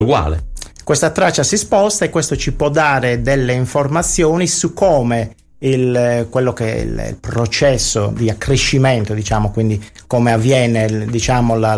uguale. Questa traccia si sposta e questo ci può dare delle informazioni su come quello che è il processo di accrescimento, diciamo, quindi come avviene, diciamo, la